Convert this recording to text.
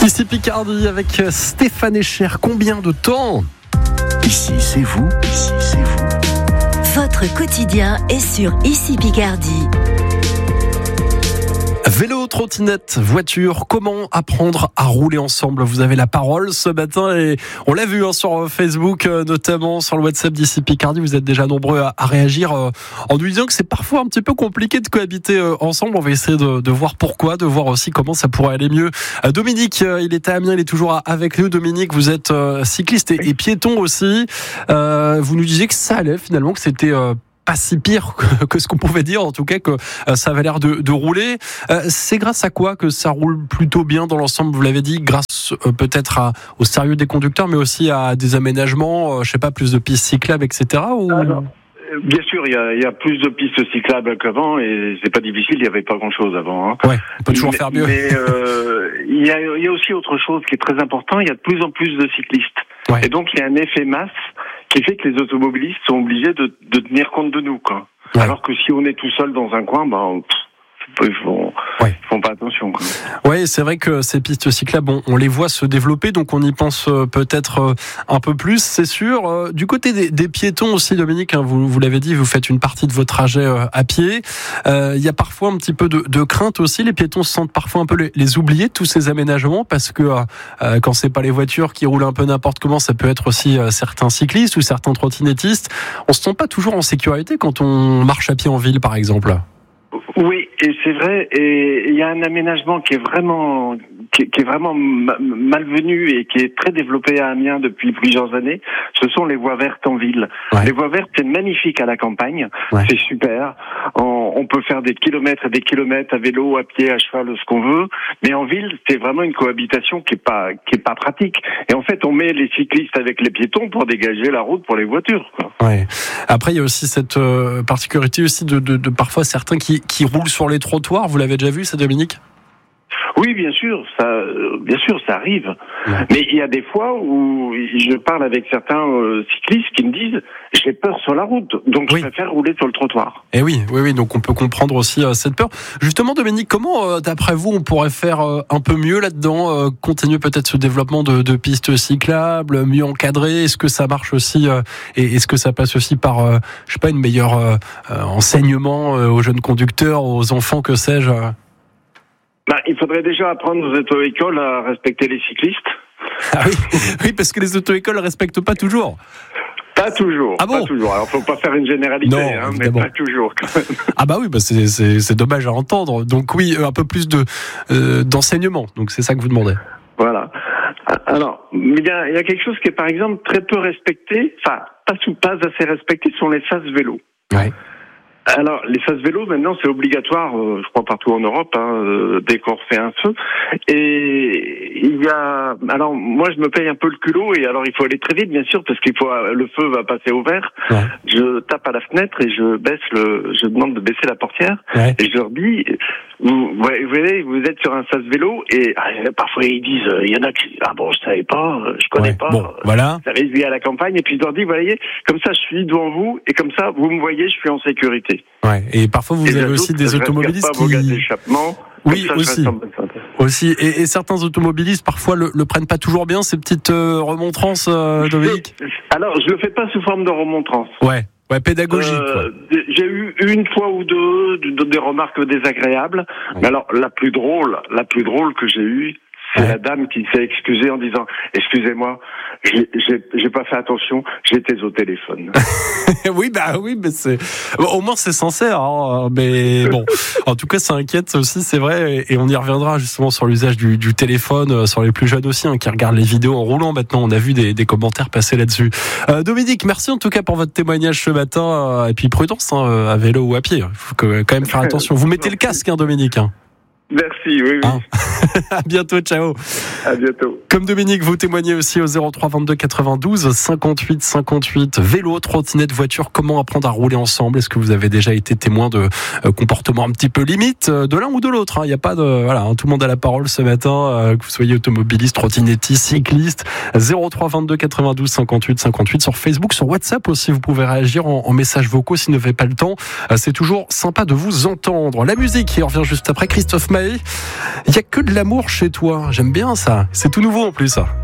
Ici Picardie avec Stéphane Echer. Combien de temps ? Ici c'est vous, ici c'est vous. Votre quotidien est sur Ici Picardie. Vélo, trottinette, voiture, comment apprendre à rouler ensemble ? Vous avez la parole ce matin et on l'a vu sur Facebook, notamment sur le WhatsApp d'Ici Picardie. Vous êtes déjà nombreux à réagir en nous disant que c'est parfois un petit peu compliqué de cohabiter ensemble. On va essayer de voir pourquoi, de voir aussi comment ça pourrait aller mieux. Dominique, il est à Amiens, il est toujours avec nous. Dominique, vous êtes cycliste et piéton aussi. Vous nous disiez que ça allait finalement, que c'était pas si pire que ce qu'on pouvait dire, en tout cas que ça avait l'air de rouler. C'est grâce à quoi que ça roule plutôt bien dans l'ensemble ? Vous l'avez dit, grâce peut-être au sérieux des conducteurs, mais aussi à des aménagements, je sais pas, plus de pistes cyclables, etc. Ou... Alors, bien sûr, il y a plus de pistes cyclables qu'avant et c'est pas difficile, il n'y avait pas grand-chose avant. Ouais, on peut toujours faire mieux. Mais il y a aussi autre chose qui est très important, il y a de plus en plus de cyclistes. Ouais. Et donc il y a un effet masse qui fait que les automobilistes sont obligés de tenir compte de nous, quoi. Ouais. Alors que si on est tout seul dans un coin, ils font pas attention, quoi. Oui, c'est vrai que ces pistes cyclables, on les voit se développer, donc on y pense peut-être un peu plus, c'est sûr. Du côté des piétons aussi, Dominique, vous l'avez dit, vous faites une partie de votre trajet à pied. Il y a parfois un petit peu de crainte aussi. Les piétons se sentent parfois un peu les oubliés de tous ces aménagements, parce que quand c'est pas les voitures qui roulent un peu n'importe comment, ça peut être aussi certains cyclistes ou certains trottinettistes. On se sent pas toujours en sécurité quand on marche à pied en ville, par exemple. Oui, et c'est vrai, et il y a un aménagement qui est vraiment malvenu et qui est très développé à Amiens depuis plusieurs années. Ce sont les voies vertes en ville. Ouais. Les voies vertes, c'est magnifique à la campagne, ouais. C'est super. On peut faire des kilomètres et des kilomètres à vélo, à pied, à cheval, ce qu'on veut. Mais en ville, c'est vraiment une cohabitation qui est pas pratique. Et en fait, on met les cyclistes avec les piétons pour dégager la route pour les voitures, quoi. Ouais. Après, il y a aussi cette particularité aussi de parfois certains qui roulent sur les trottoirs. Vous l'avez déjà vu, ça, Dominique ? Oui, bien sûr, ça arrive. Ouais. Mais il y a des fois où je parle avec certains cyclistes qui me disent « j'ai peur sur la route, donc je préfère rouler sur le trottoir ». Et oui, donc on peut comprendre aussi cette peur. Justement, Dominique, comment, d'après vous, on pourrait faire un peu mieux là-dedans, continuer peut-être ce développement de pistes cyclables, mieux encadrer ? Est-ce que ça marche aussi et est-ce que ça passe aussi par, je sais pas, une meilleure enseignement aux jeunes conducteurs, aux enfants, que sais-je ? Il faudrait déjà apprendre aux auto-écoles à respecter les cyclistes. Ah oui, parce que les auto-écoles ne respectent pas toujours. Pas toujours. Ah bon ? Pas toujours. Alors, faut pas faire une généralité, mais pas toujours, quand même. Ah bah oui, c'est dommage à entendre. Donc oui, un peu plus d'enseignement. Donc c'est ça que vous demandez. Voilà. Alors, il y a quelque chose qui est, par exemple, très peu respecté, pas assez respecté, ce sont les sas vélos. Ouais. Alors, les sas vélos, maintenant, c'est obligatoire, je crois, partout en Europe, dès qu'on refait un feu. Et alors, moi, je me paye un peu le culot, et alors, il faut aller très vite, bien sûr, parce le feu va passer au vert. Ouais. Je tape à la fenêtre et je demande de baisser la portière. Ouais. Et je leur dis, vous êtes sur un sas vélo, et parfois, ils disent, il y en a qui, je savais pas, je connais pas. Bon, voilà. Ça risque à la campagne, et puis je leur dis, voyez, comme ça, je suis devant vous, et comme ça, vous me voyez, je suis en sécurité. Ouais. Et parfois vous avez aussi des automobilistes qui... Oui, aussi. Et certains automobilistes parfois le prennent pas toujours bien, ces petites remontrances, Dominique. Alors, je le fais pas sous forme de remontrance. Ouais, pédagogique. J'ai eu une fois ou deux des remarques désagréables. Ouais. Mais alors, la plus drôle que j'ai eue, c'est la dame qui s'est excusée en disant « Excusez-moi, j'ai pas fait attention, j'étais au téléphone. » Oui, mais c'est... Au moins, c'est sincère, hein, mais bon. En tout cas, ça inquiète aussi, c'est vrai, et on y reviendra justement sur l'usage du téléphone, sur les plus jeunes aussi, qui regardent les vidéos en roulant maintenant. On a vu des commentaires passer là-dessus. Dominique, merci en tout cas pour votre témoignage ce matin, et puis prudence, à vélo ou à pied. Il faut quand même faire attention. Vous mettez le casque, Dominique. Merci, oui. À bientôt, ciao. À bientôt. Comme Dominique, vous témoignez aussi au 03 22 92 58 58. Vélo, trottinette, voiture, comment apprendre à rouler ensemble ? Est-ce que vous avez déjà été témoin de comportements un petit peu limites de l'un ou de l'autre ? Il n'y a pas de... tout le monde a la parole ce matin, que vous soyez automobiliste, trottinettiste, cycliste. 03 22 92 58 58 sur Facebook, sur WhatsApp aussi, vous pouvez réagir en messages vocaux si vous n'avez pas le temps. C'est toujours sympa de vous entendre. La musique, qui revient juste après, Christophe Maé Coldplay. Il y a que de l'amour chez toi. J'aime bien ça. C'est tout nouveau en plus.